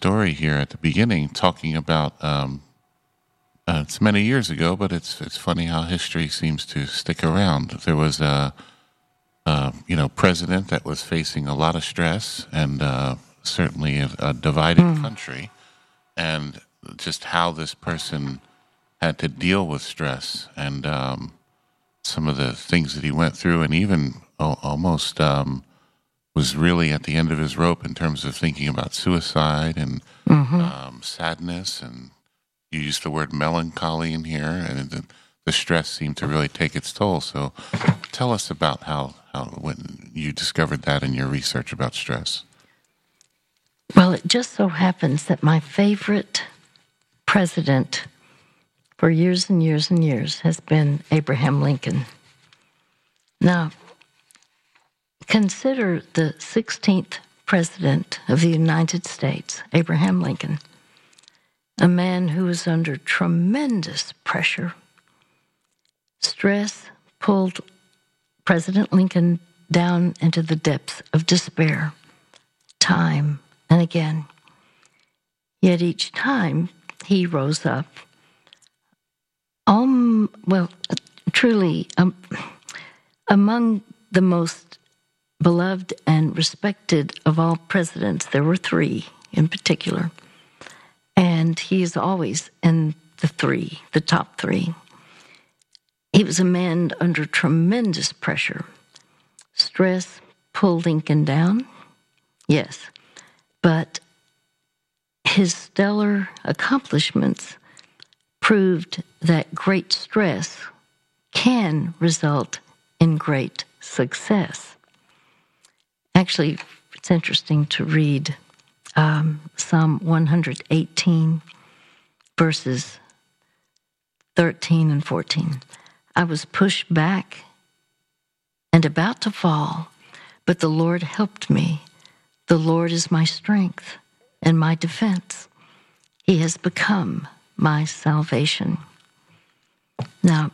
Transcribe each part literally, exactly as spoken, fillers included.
story here at the beginning, talking about um, uh, it's many years ago, but it's it's funny how history seems to stick around. There was a, a you know president that was facing a lot of stress and uh, certainly a, a divided Mm. country, and just how this person had to deal with stress and um, some of the things that he went through, and even al- almost. Um, was really at the end of his rope in terms of thinking about suicide and Mm-hmm. um, sadness. And you used the word melancholy in here, and the, the stress seemed to really take its toll. So tell us about how, how when you discovered that in your research about stress. Well, it just so happens that my favorite president for years and years and years has been Abraham Lincoln. Now, consider the sixteenth President of the United States, Abraham Lincoln, a man who was under tremendous pressure. Stress pulled President Lincoln down into the depths of despair, time and again. Yet each time he rose up, um, well, truly, um, among the most beloved and respected of all presidents, there were three in particular. And he is always in the three, the top three. He was a man under tremendous pressure. Stress pulled Lincoln down, yes, but his stellar accomplishments proved that great stress can result in great success. Actually, it's interesting to read um, Psalm one eighteen, verses thirteen and fourteen. I was pushed back and about to fall, but the Lord helped me. The Lord is my strength and my defense. He has become my salvation. Now,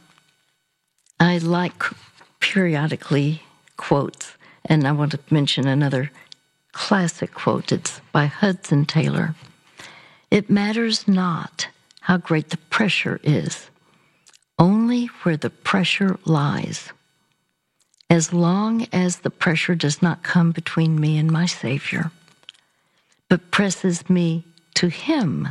I like periodically quotes, and I want to mention another classic quote. It's by Hudson Taylor. It matters not how great the pressure is, only where the pressure lies. As long as the pressure does not come between me and my Savior, but presses me to Him,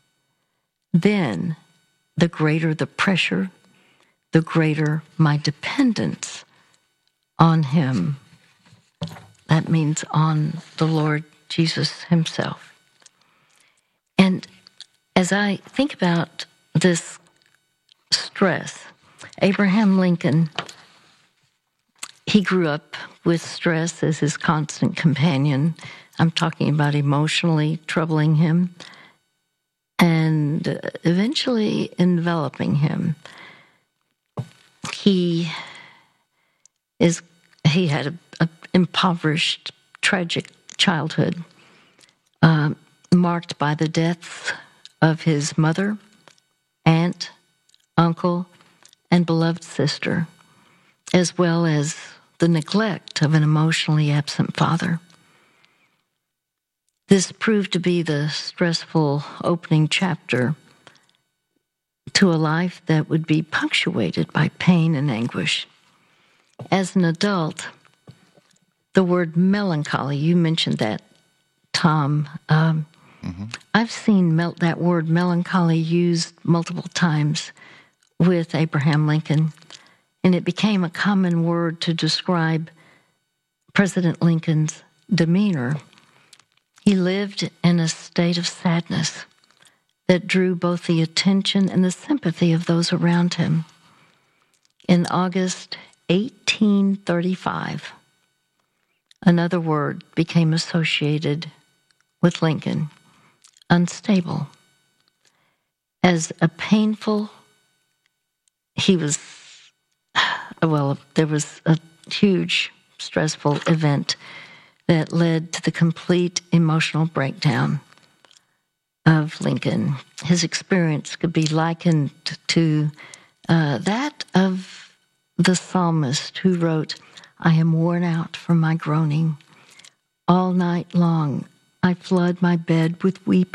then the greater the pressure, the greater my dependence on Him. That means on the Lord Jesus Himself. And as I think about this stress, Abraham Lincoln, he grew up with stress as his constant companion. I'm talking about emotionally troubling him and eventually enveloping him. He is he had a, a impoverished, tragic childhood, uh, marked by the deaths of his mother, aunt, uncle, and beloved sister, as well as the neglect of an emotionally absent father. This proved to be the stressful opening chapter to a life that would be punctuated by pain and anguish. As an adult, the word melancholy, you mentioned that, Tom. Um, mm-hmm. I've seen mel- that word melancholy used multiple times with Abraham Lincoln, and it became a common word to describe President Lincoln's demeanor. He lived in a state of sadness that drew both the attention and the sympathy of those around him. In August eighteen thirty-five, another word became associated with Lincoln: unstable. As a painful, he was, well, there was a huge stressful event that led to the complete emotional breakdown of Lincoln. His experience could be likened to uh, that of the psalmist who wrote, "I am worn out from my groaning. All night long I flood my bed with weeping.